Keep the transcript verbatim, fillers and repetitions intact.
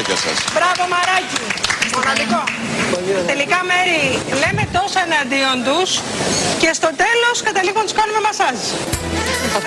για σας. Μπράβο Μαράκι. Μοναδικό. Τελικά μέρη λέμε τόσα εναντίον τους και στο τέλος καταλήγουν να τους κάνουμε μασάζ.